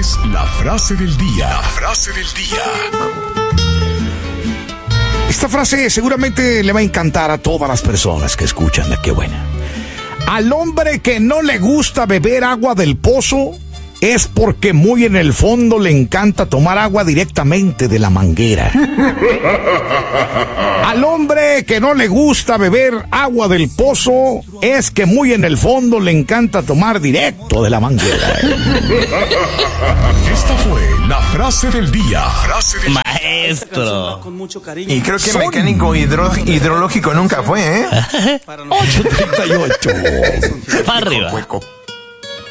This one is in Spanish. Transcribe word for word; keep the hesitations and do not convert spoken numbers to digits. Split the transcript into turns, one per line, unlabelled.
es la frase del día. La frase del día.
Esta frase seguramente le va a encantar a todas las personas que escuchan. ¡Qué buena! Al hombre que no le gusta beber agua del pozo es porque muy en el fondo le encanta tomar agua directamente de la manguera. Al hombre que no le gusta beber agua del pozo es que muy en el fondo le encanta tomar directo de la manguera.
Esta fue la frase del día. Frase del
Maestro.
Y creo que
Son-
mecánico hidro- hidrológico nunca fue, ¿eh?
ocho treinta y ocho.
Para arriba.
Hueco.